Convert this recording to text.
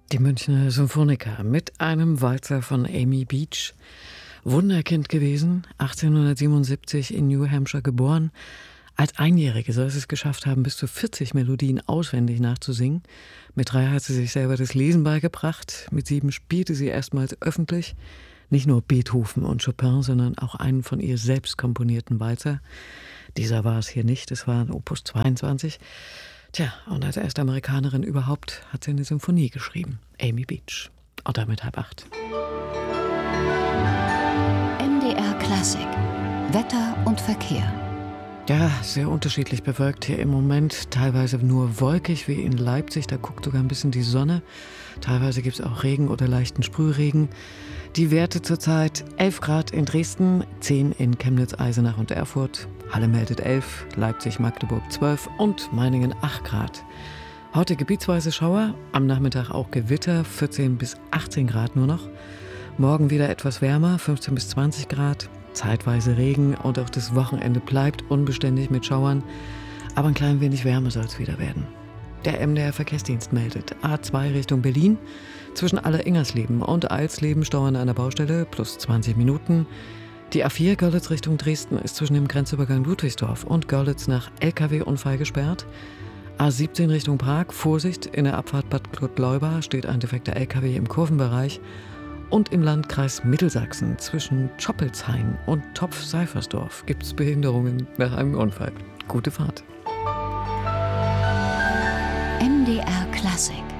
Die Münchner Symphoniker mit einem Walzer von Amy Beach. Wunderkind gewesen, 1877 in New Hampshire geboren. Als Einjährige soll sie es geschafft haben, bis zu 40 Melodien auswendig nachzusingen. Mit 3 hat sie sich selber das Lesen beigebracht. Mit 7 spielte sie erstmals öffentlich. Nicht nur Beethoven und Chopin, sondern auch einen von ihr selbst komponierten Walzer. Dieser war es hier nicht, es war ein Opus 22. Tja, und als erste Amerikanerin überhaupt hat sie eine Symphonie geschrieben. Amy Beach. Und damit 7:30. MDR Klassik. Wetter und Verkehr. Ja, sehr unterschiedlich bewölkt hier im Moment. Teilweise nur wolkig wie in Leipzig, da guckt sogar ein bisschen die Sonne. Teilweise gibt es auch Regen oder leichten Sprühregen. Die Werte zurzeit 11 Grad in Dresden, 10 in Chemnitz, Eisenach und Erfurt. Halle meldet 11, Leipzig, Magdeburg 12 und Meiningen 8 Grad. Heute gebietsweise Schauer, am Nachmittag auch Gewitter, 14 bis 18 Grad nur noch. Morgen wieder etwas wärmer, 15 bis 20 Grad. Zeitweise Regen und auch das Wochenende bleibt unbeständig mit Schauern. Aber ein klein wenig wärmer soll es wieder werden. Der MDR Verkehrsdienst meldet A2 Richtung Berlin. Zwischen Aller-Ingersleben und Alsleben Stau an einer Baustelle plus 20 Minuten. Die A4 Görlitz Richtung Dresden ist zwischen dem Grenzübergang Ludwigsdorf und Görlitz nach LKW-Unfall gesperrt. A17 Richtung Prag, Vorsicht, in der Abfahrt Bad Klottleuba steht ein defekter LKW im Kurvenbereich. Und im Landkreis Mittelsachsen zwischen Tschoppelshain und Topf-Seifersdorf gibt es Behinderungen nach einem Unfall. Gute Fahrt. MDR Klassik.